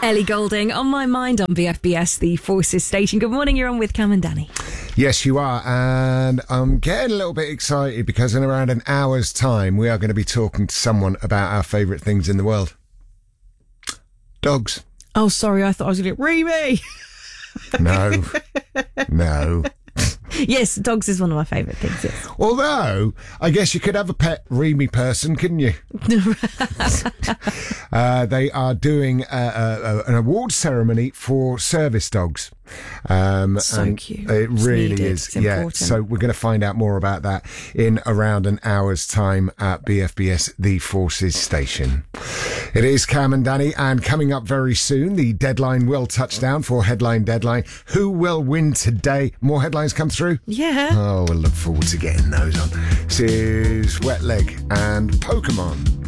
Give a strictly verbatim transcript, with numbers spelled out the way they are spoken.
Ellie Goulding on my mind on B F B S, the Forces station. Good morning, you're on with Cam and Danny. Yes, you are, and I'm getting a little bit excited because in around an hour's time we are going to be talking to someone about our favourite things in the world. Dogs. Oh, sorry, I thought I was going to Remy. No, no. Yes, dogs is one of my favourite things, yes. Although, I guess you could have a pet Remy person, couldn't you? uh, they are doing a, a, a, an award ceremony for service dogs. Um, So and cute. It It's really needed. is. It's Yeah. important. So we're going to find out more about that in around an hour's time at B F B S, the Forces station. It is Cam and Danny, and coming up very soon, the deadline will touch down for Headline Deadline. Who will win today? More headlines come through? Yeah. Oh, we'll look forward to getting those on. This is Wet Leg and Pokemon.